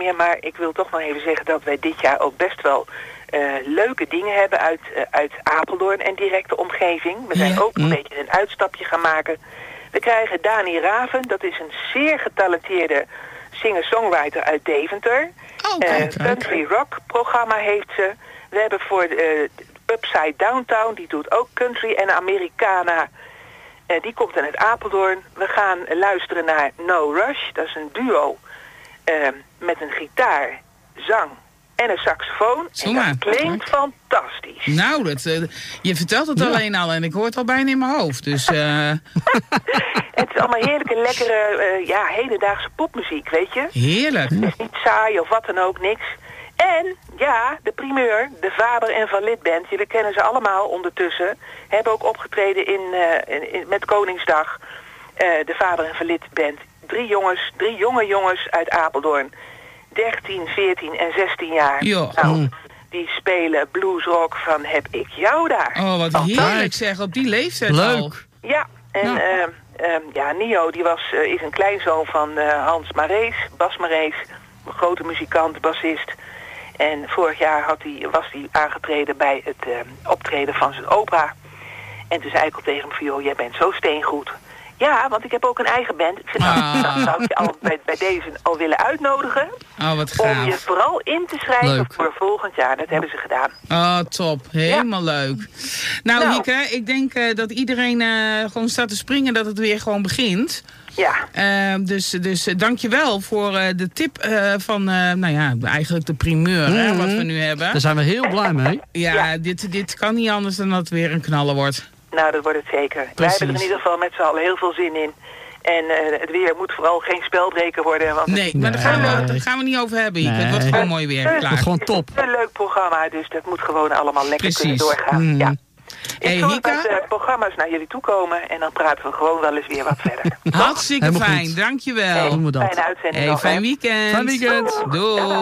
meer. Maar ik wil toch nog even zeggen dat wij dit jaar ook best wel leuke dingen hebben uit Apeldoorn en directe omgeving. We zijn ook een beetje een uitstapje gaan maken. We krijgen Dani Raven, dat is een zeer getalenteerde singer-songwriter uit Deventer. Country Rock programma heeft ze. We hebben voor Upside Downtown, die doet ook country en Americana. Die komt dan uit Apeldoorn. We gaan luisteren naar No Rush. Dat is een duo met een gitaar, zang en een saxofoon. En dat klinkt fantastisch. Nou, je vertelt het alleen al en ik hoor het al bijna in mijn hoofd. Dus, Het is allemaal heerlijke, lekkere, hedendaagse popmuziek, weet je. Heerlijk. Het is niet saai of wat dan ook, niks. En, ja, de primeur, de Vader en Van Lith Band, jullie kennen ze allemaal ondertussen, hebben ook opgetreden met Koningsdag. De Vader en Van Lith Band. 3 jonge jongens uit Apeldoorn. 13, 14 en 16 jaar. Nou, die spelen bluesrock van Heb ik jou daar. Oh, wat heerlijk zeg, op die leeftijd leuk. al. Ja, en Nio, die is een kleinzoon van Hans Marees, Bas Marees, een grote muzikant, bassist. En vorig jaar was hij aangetreden bij het optreden van zijn opa. En toen zei ik al tegen hem van, joh, jij bent zo steengoed. Ja, want ik heb ook een eigen band. Ik zei, nou, zou ik je al bij deze al willen uitnodigen. Oh, wat gaaf. Om je vooral in te schrijven voor volgend jaar. Dat hebben ze gedaan. Oh, top. Helemaal leuk. Nou, Hieke, ik denk dat iedereen gewoon staat te springen dat het weer gewoon begint. Ja. Dus dank je wel voor de tip van, eigenlijk de primeur hè, wat we nu hebben. Daar zijn we heel blij mee. Ja. Dit kan niet anders dan dat het weer een knallen wordt. Nou, dat wordt het zeker. Wij hebben er in ieder geval met z'n allen heel veel zin in. En het weer moet vooral geen spelbreker worden. Want maar daar gaan we niet over hebben, Hieke. Het wordt gewoon mooi weer. Het wordt gewoon top. Het is een leuk programma, dus dat moet gewoon allemaal lekker kunnen doorgaan. Ja. Ik zal met de programma's naar jullie toe komen en dan praten we gewoon wel eens weer wat verder. Hartstikke fijn, dankjewel. Fijne uitzending. Fijn weekend. Fijn weekend. Doei.